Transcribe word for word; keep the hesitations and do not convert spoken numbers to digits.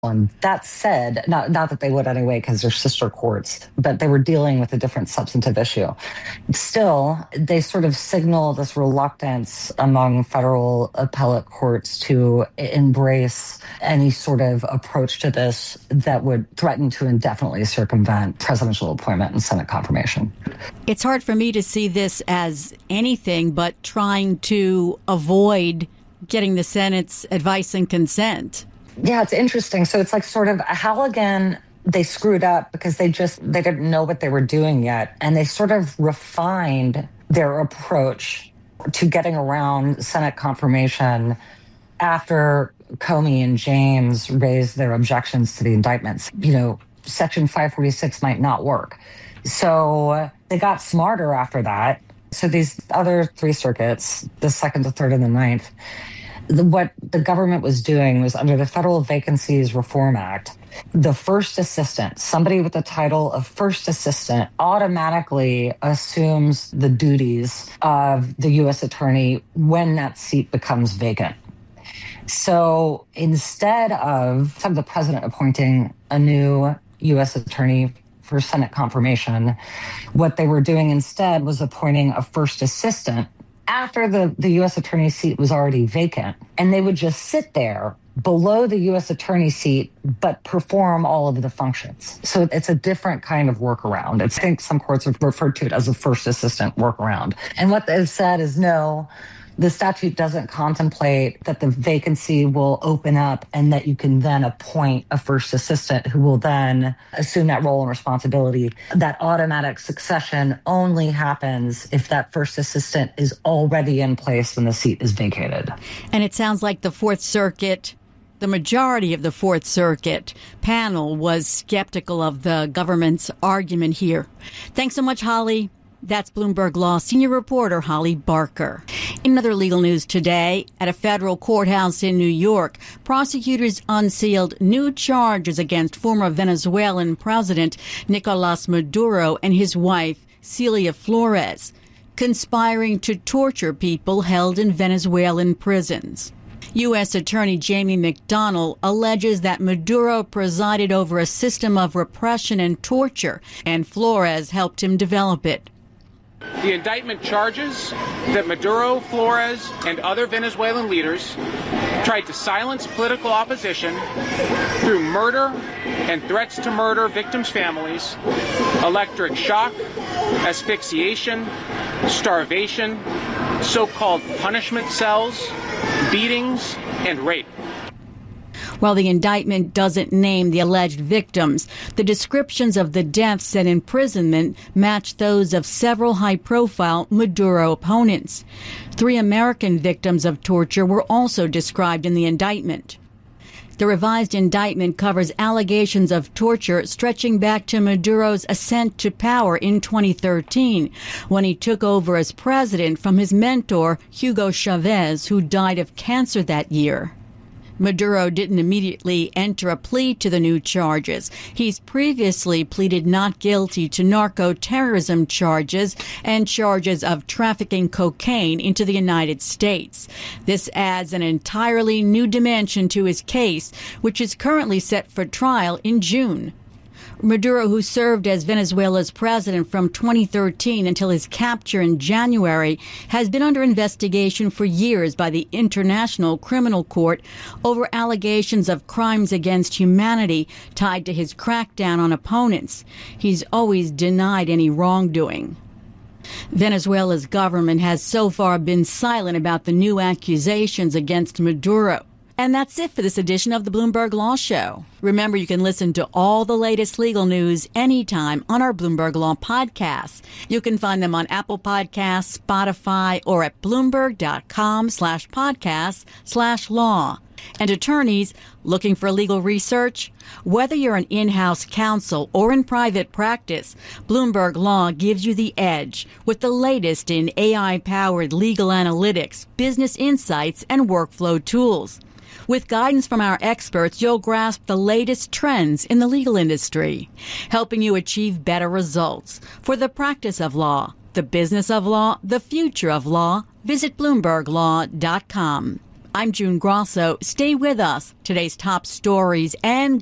And that said, not, not that they would anyway, because they're sister courts, but they were dealing with a different substantive issue. Still, they sort of signal this reluctance among federal appellate courts to embrace any sort of approach to this that would threaten to indefinitely circumvent presidential appointment and Senate confirmation. It's hard for me to see this as anything but trying to avoid getting the Senate's advice and consent. Yeah, it's interesting. So it's like sort of how, again, they screwed up because they just, they didn't know what they were doing yet. And they sort of refined their approach to getting around Senate confirmation after Comey and James raised their objections to the indictments. You know, Section five forty-six might not work. So they got smarter after that. So these other three circuits, the second, the third, and the ninth, what the government was doing was under the Federal Vacancies Reform Act, the first assistant, somebody with the title of first assistant, automatically assumes the duties of the U S attorney when that seat becomes vacant. So instead of the president appointing a new U S attorney for Senate confirmation, what they were doing instead was appointing a first assistant after the, the U S attorney's seat was already vacant. And they would just sit there below the U S attorney's seat, but perform all of the functions. So it's a different kind of workaround. It's, I think some courts have referred to it as a first assistant workaround. And what they've said is no, the statute doesn't contemplate that the vacancy will open up and that you can then appoint a first assistant who will then assume that role and responsibility. That automatic succession only happens if that first assistant is already in place when the seat is vacated. And it sounds like the Fourth Circuit, the majority of the Fourth Circuit panel was skeptical of the government's argument here. Thanks so much, Holly. That's Bloomberg Law senior reporter Holly Barker. In other legal news today, at a federal courthouse in New York, prosecutors unsealed new charges against former Venezuelan President Nicolas Maduro and his wife, Celia Flores, conspiring to torture people held in Venezuelan prisons. U S Attorney Jamie McDonnell alleges that Maduro presided over a system of repression and torture, and Flores helped him develop it. The indictment charges that Maduro, Flores, and other Venezuelan leaders tried to silence political opposition through murder and threats to murder victims' families, electric shock, asphyxiation, starvation, so-called punishment cells, beatings, and rape. While the indictment doesn't name the alleged victims, the descriptions of the deaths and imprisonment match those of several high-profile Maduro opponents. Three American victims of torture were also described in the indictment. The revised indictment covers allegations of torture stretching back to Maduro's ascent to power in twenty thirteen, when he took over as president from his mentor, Hugo Chavez, who died of cancer that year. Maduro didn't immediately enter a plea to the new charges. He's previously pleaded not guilty to narco-terrorism charges and charges of trafficking cocaine into the United States. This adds an entirely new dimension to his case, which is currently set for trial in June. Maduro, who served as Venezuela's president from twenty thirteen until his capture in January, has been under investigation for years by the International Criminal Court over allegations of crimes against humanity tied to his crackdown on opponents. He's always denied any wrongdoing. Venezuela's government has so far been silent about the new accusations against Maduro. And that's it for this edition of the Bloomberg Law Show. Remember, you can listen to all the latest legal news anytime on our Bloomberg Law podcasts. You can find them on Apple Podcasts, Spotify, or at Bloomberg.com slash podcasts slash law. And attorneys looking for legal research? Whether you're an in-house counsel or in private practice, Bloomberg Law gives you the edge with the latest in A I-powered legal analytics, business insights, and workflow tools. With guidance from our experts, you'll grasp the latest trends in the legal industry, helping you achieve better results for the practice of law, the business of law, the future of law. Visit Bloomberg Law dot com. I'm June Grosso. Stay with us. Today's top stories and